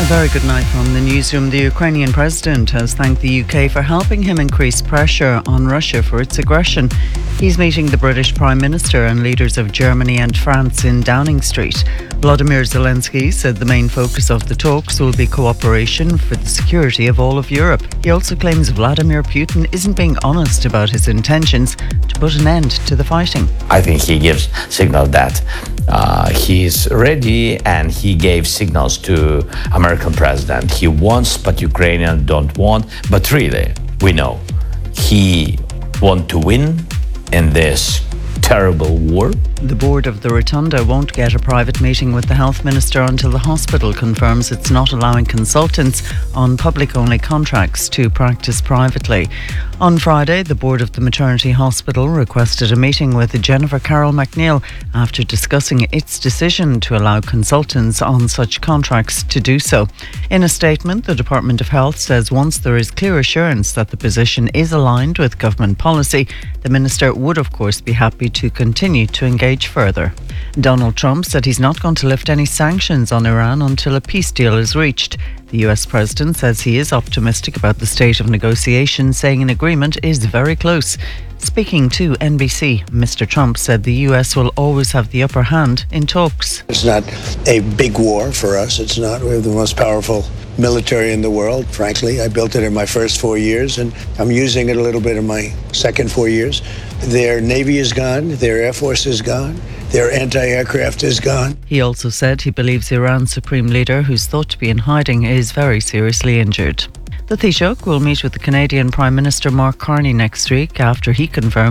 A very good night from the newsroom. The Ukrainian president has thanked the UK for helping him increase pressure on Russia for its aggression. He's meeting the British Prime Minister and leaders of Germany and France in Downing Street. Volodymyr Zelensky said the main focus of the talks will be cooperation for the security of all of Europe. He also claims Vladimir Putin isn't being honest about his intentions to put an end to the fighting. I think he gives signal that he's ready, and he gave signals to American president. He wants, but Ukrainians don't want. But really, we know he wants to win in this terrible war. The board of the Rotunda won't get a private meeting with the health minister until the hospital confirms it's not allowing consultants on public-only contracts to practice privately. On Friday, the board of the maternity hospital requested a meeting with Jennifer Carroll McNeil after discussing its decision to allow consultants on such contracts to do so. In a statement, the Department of Health says once there is clear assurance that the position is aligned with government policy, the minister would of course be happy to continue to engage further. Donald Trump said he's not going to lift any sanctions on Iran until a peace deal is reached. The US president says he is optimistic about the state of negotiations, saying an agreement is very close. Speaking to NBC, Mr. Trump said the US will always have the upper hand in talks. It's not a big war for us. It's not. We have the most powerful military in the world, frankly. I built it in my first 4 years, and I'm using it a little bit in my second 4 years. Their Navy is gone. Their Air Force is gone. Their anti-aircraft is gone. He also said he believes Iran's supreme leader, who's thought to be in hiding, is very seriously injured. The Taoiseach will meet with the Canadian Prime Minister Mark Carney next week after he confirmed